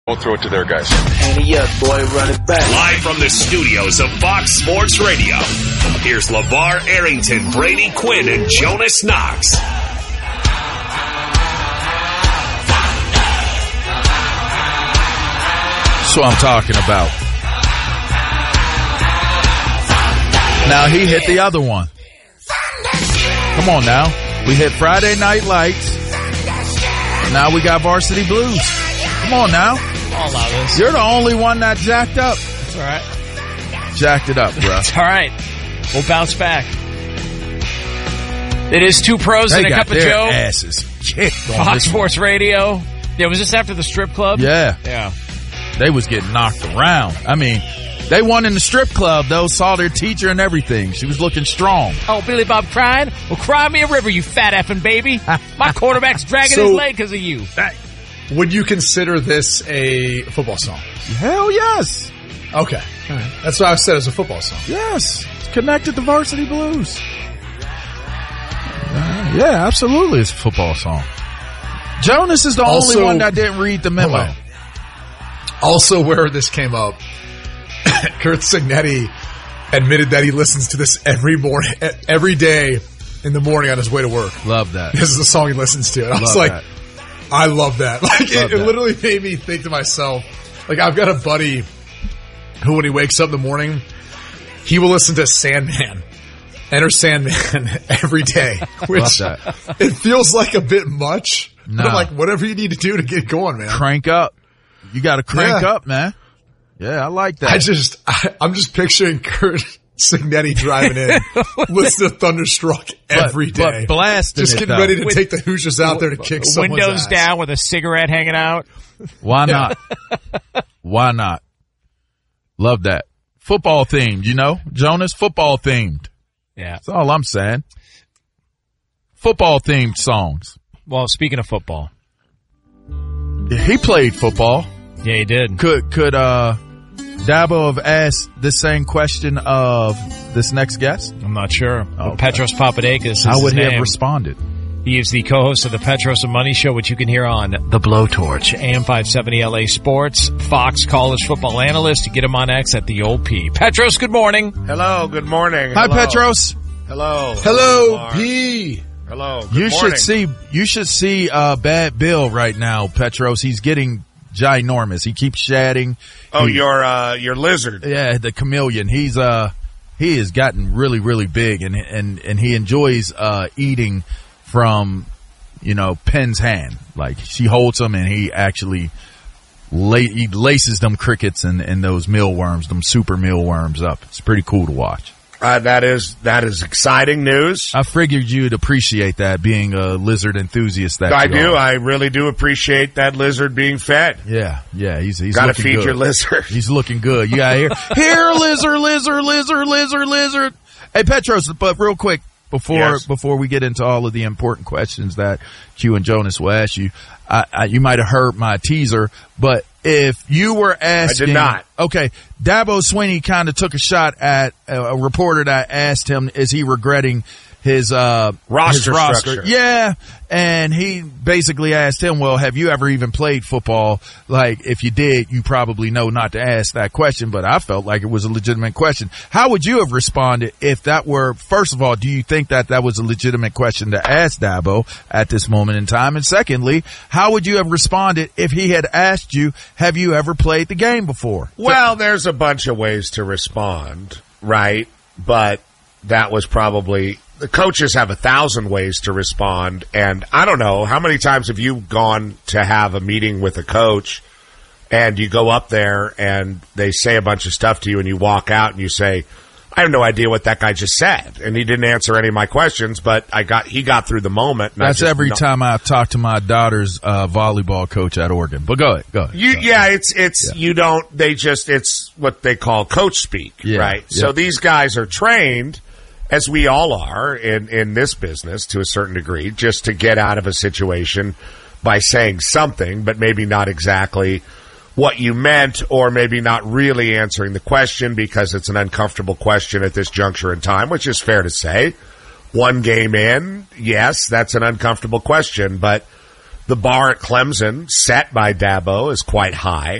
Don't throw it to their guys. Handy up, boy, run it back. Live from the studios of Fox Sports Radio, here's LeVar Arrington, Brady Quinn, and Jonas Knox. That's what I'm talking about. Now he hit the other one. Come on now. We hit Friday Night Lights. Now we got Varsity Blues. Come on now. I'll allow this. You're the only one that jacked up. It's all right. Jacked it up, bro. It's all right. We'll bounce back. It is Two Pros and a Cup of Joe. Asses kicked on Fox Sports Radio. Yeah, was this after the strip club? Yeah. Yeah. They was getting knocked around. I mean, they won in the strip club, though. Saw their teacher and everything. She was looking strong. Oh, Billy Bob crying? Well, cry me a river, you fat effing baby. My quarterback's dragging his leg because of you. Would you consider this a football song? Hell yes. Okay. All right. That's what I said as a football song. Yes. It's connected to Varsity Blues. Yeah, absolutely. It's a football song. Jonas is the only one that didn't read the memo. Also, where this came up, Kurt Signetti admitted that he listens to this every day in the morning on his way to work. Love that. This is the song he listens to. And I was like, I love that. Like, it literally made me think to myself, like, I've got a buddy who, when he wakes up in the morning, he will listen to Sandman. Enter Sandman every day, which it feels like a bit much. No. But I'm like, whatever you need to do to get going, man. Crank up. You got to crank up, man. Yeah, I like that. I'm just picturing Kurt Signetti driving in, listening to Thunderstruck every day. But blasting just getting ready to take the Hoosiers out there to kick someone's windows ass. down with a cigarette hanging out. Why not? Why not? Love that. Football themed, you know? Jonas, football themed. Yeah. That's all I'm saying. Football themed songs. Well, speaking of football. He played football. Yeah, he did. Could Dabo have asked the same question of this next guest? I'm not sure. Okay. Petros Papadakis is How would he have responded? He is the co-host of the Petros and Money Show, which you can hear on The Blowtorch, AM 570 LA Sports, Fox college football analyst. You get him on X at the old P. Petros, good morning. Hello, good morning. Hi, Petros. Hello. Hello, P. Hello. Good morning. You should see Bad Bill right now, Petros. He's getting ginormous. He keeps shedding. Oh, your lizard. Yeah, the chameleon. He has gotten really, really big, and he enjoys eating from, Penn's hand. Like, she holds him, and he actually he laces them crickets and those mealworms, them super mealworms up. It's pretty cool to watch. That is exciting news. I figured you'd appreciate that, being a lizard enthusiast. That I do. I really do appreciate that lizard being fed. Yeah. He's gotta looking feed good. Your lizard. He's looking good. You gotta hear lizard. Hey, Petros, but real quick before we get into all of the important questions that Q and Jonas will ask you, you might have heard my teaser, but if you were asking... I did not. Okay, Dabo Swinney kind of took a shot at a reporter that asked him, is he regretting his roster structure? Yeah, and he basically asked him, well, have you ever even played football? Like, if you did, you probably know not to ask that question, but I felt like it was a legitimate question. How would you have responded if that were, first of all, do you think that was a legitimate question to ask Dabo at this moment in time? And secondly, how would you have responded if he had asked you, have you ever played the game before? Well, there's a bunch of ways to respond, right? But that was probably... The coaches have 1,000 ways to respond, and I don't know, how many times have you gone to have a meeting with a coach and you go up there and they say a bunch of stuff to you and you walk out and you say, I have no idea what that guy just said, and he didn't answer any of my questions, but he got through the moment. And That's every time I talk to my daughter's volleyball coach at Oregon. But go ahead. It's what they call coach speak, right? Yeah. So these guys are trained, as we all are in this business to a certain degree, just to get out of a situation by saying something, but maybe not exactly what you meant, or maybe not really answering the question because it's an uncomfortable question at this juncture in time, which is fair to say. One game in, yes, that's an uncomfortable question, but the bar at Clemson set by Dabo is quite high.